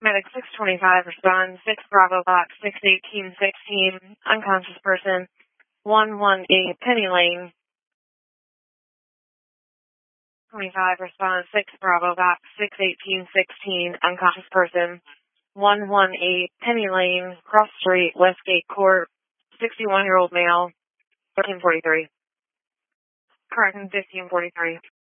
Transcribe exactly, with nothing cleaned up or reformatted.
Medic six twenty-five responds, six Bravo Box, six eighteen sixteen, unconscious person, one one eight Penny Lane. twenty-five responds, six Bravo Box, six eighteen sixteen, unconscious person, one one eight Penny Lane, Cross Street, Westgate Court, sixty-one-year-old male, thirteen forty-three. Correct, fifteen forty-three.